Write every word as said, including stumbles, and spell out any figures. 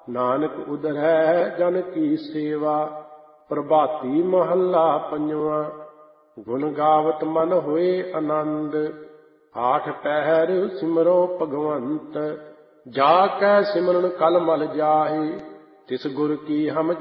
ਨਾਨਕ ਉਦਰੈ ਜਨ ਕੀ ਸੇਵਾ। ਪ੍ਰਭਾਤੀ ਮਹੱਲਾ ਪੰਜਵਾਂ। ਗੁਣ ਗਾਵਤ ਮਨ ਹੋਏ ਆਨੰਦ, ਆਠ ਪਹਿਰ ਸਿਮਰੋ ਭਗਵੰਤ। ਜਾ ਕੈ ਸਿਮਰਨ ਕਲ ਮਲ ਜਾਹੇ, ਤਿਸ ਗੁਰ ਕੀ ਹਮ